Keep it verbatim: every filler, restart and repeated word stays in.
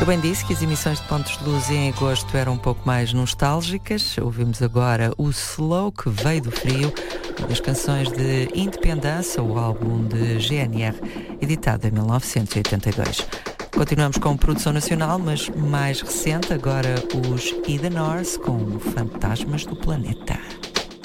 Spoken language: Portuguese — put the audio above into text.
Eu bem disse que as emissões de Pontos de Luz em agosto eram um pouco mais nostálgicas. Ouvimos agora o Slow, que veio do frio, das canções de Independência, o álbum de G N R, editado em mil novecentos e oitenta e dois. Continuamos com produção nacional, mas mais recente, agora os Ida North com Fantasmas do Planeta.